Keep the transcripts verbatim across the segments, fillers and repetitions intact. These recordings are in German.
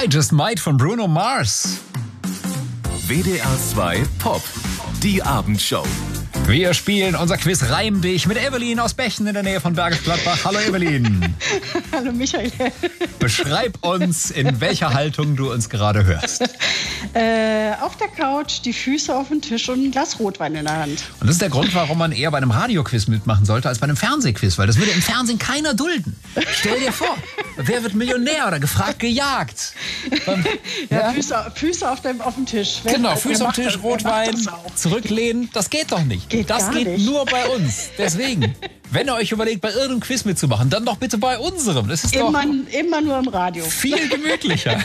I Just Might von Bruno Mars. W D R zwei Pop, die Abendshow. Wir spielen unser Quiz Reim dich mit Evelyn aus Bechen in der Nähe von Bergisch Gladbach. Hallo Evelyn. Hallo Michael. Beschreib uns, in welcher Haltung du uns gerade hörst. Äh, auf der Couch, die Füße auf dem Tisch und ein Glas Rotwein in der Hand. Und das ist der Grund, warum man eher bei einem Radioquiz mitmachen sollte, als bei einem Fernsehquiz. Weil das würde im Fernsehen keiner dulden. Stell dir vor, wer wird Millionär oder gefragt gejagt? Beim, ja, ja? Füße, Füße auf, dem, auf dem Tisch. Wer, Genau, wer Füße auf dem Tisch, das, Rotwein, zurücklehnen. Das geht doch nicht. Geht das gar geht nicht. nur bei uns. Deswegen, wenn ihr euch überlegt, bei irgendeinem Quiz mitzumachen, dann doch bitte bei unserem. Das ist Immer, doch immer nur im Radio. viel gemütlicher.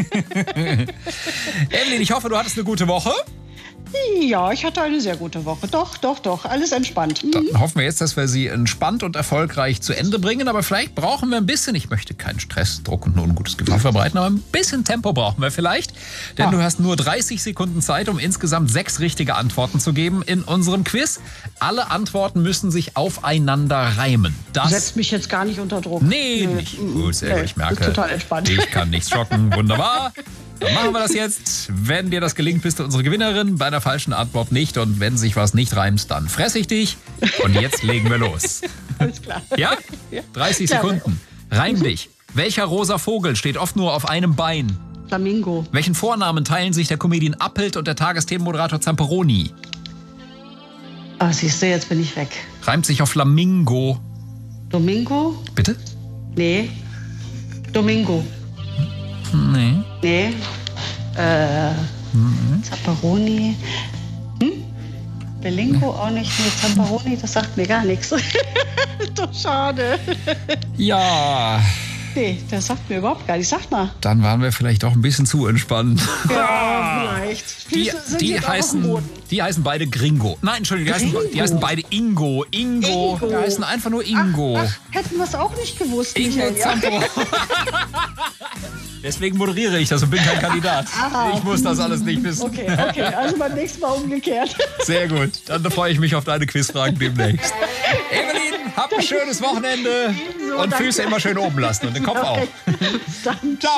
Evelyn, ich hoffe, du hattest eine gute Woche. Ja, ich hatte eine sehr gute Woche. Doch, doch, doch. Alles entspannt. Mhm. Dann hoffen wir jetzt, dass wir sie entspannt und erfolgreich zu Ende bringen. Aber vielleicht brauchen wir ein bisschen, ich möchte keinen Stress, Druck und nur ein gutes Gefühl verbreiten, aber ein bisschen Tempo brauchen wir vielleicht. Denn Ah. du hast nur dreißig Sekunden Zeit, um insgesamt sechs richtige Antworten zu geben in unserem Quiz. Alle Antworten müssen sich aufeinander reimen. Das Setzt mich jetzt gar nicht unter Druck. Nee, Nö. nicht. Gut, sehr Nee, gut. Ich merke, ist total entspannt. ich kann nichts schocken. Wunderbar. Dann machen wir das jetzt. Wenn dir das gelingt, bist du unsere Gewinnerin. Bei einer falschen Antwort nicht. Und wenn sich was nicht reimt, dann fress ich dich. Und jetzt legen wir los. Alles klar. Ja? Ja. dreißig Gerne. Sekunden. Reim dich. Welcher rosa Vogel steht oft nur auf einem Bein? Flamingo. Welchen Vornamen teilen sich der Comedian Appelt und der Tagesthemenmoderator Zamperoni? Ah, siehst du, jetzt bin ich weg. Reimt sich auf Flamingo. Domingo? Bitte? Nee. Domingo. Nee. Nee. Äh, Zamperoni. Hm? Belingo auch nicht. Nee, Zamperoni, das sagt mir gar nichts. Doch schade. Ja, Nee, das sagt mir überhaupt gar nichts. Sag mal. dann waren wir vielleicht auch ein bisschen zu entspannt. Ja, vielleicht. Die, Füße sind die, jetzt auch auf dem heißen, Boden. die heißen beide Gringo. Nein, Entschuldigung, die heißen, Gringo? die heißen beide Ingo. Ingo. Ingo. Die heißen einfach nur Ingo. Ach, ach, hätten wir es auch nicht gewusst, Ingo Michael. Ja? Zampo. Deswegen moderiere ich das und bin kein Kandidat. Aha. Ich muss das alles nicht wissen. Okay, okay, also beim nächsten Mal umgekehrt. Sehr gut. Dann freue ich mich auf deine Quizfragen demnächst. Evelyn, hab ein schönes Wochenende. Ebenso, Und danke. Füße immer schön oben lassen und den Kopf auch. Dann Ciao.